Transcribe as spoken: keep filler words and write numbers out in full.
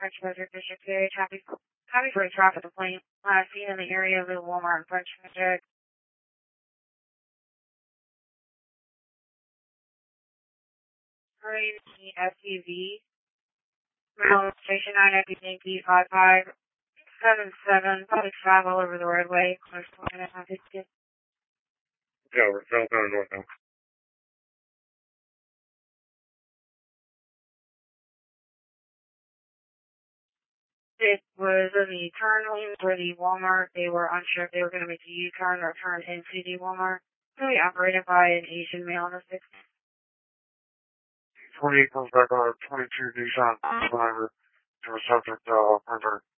French Frederick District area. Happy, happy for a traffic complaint. Last seen in the area of the Walmart in French Frederick. Hurrying the S U V. Maryland Station nine F B P five five seven seven. Public travel over the roadway. Yeah, we're south and north now. It was in the turn lane for the Walmart. They were unsure if they were going to make a U-turn or turn into the Walmart. Really operated by an Asian male in the sixties. twenty-eight comes back on a twenty-two Nissan driver to a subject, uh, printer.